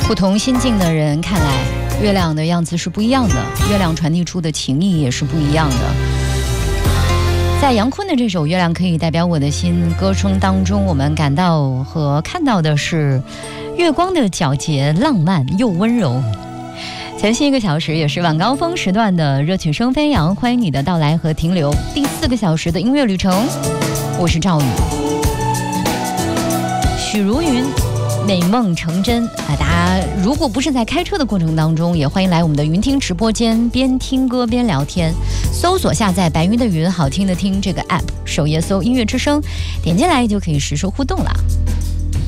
不同心境的人看来，月亮的样子是不一样的，月亮传递出的情意也是不一样的。在杨坤的这首《月亮可以代表我的心》歌声当中，我们感到和看到的是月光的皎洁、浪漫又温柔。前期1个小时也是晚高峰时段的热曲声飞扬，欢迎你的到来和停留。第4个小时的音乐旅程，我是赵宇。许茹芸，美梦成真啊！大家如果不是在开车的过程当中，也欢迎来我们的云听直播间，边听歌边聊天。搜索下载白云的云，好听的听这个 app， 首页搜音乐之声，点进来就可以实时互动了。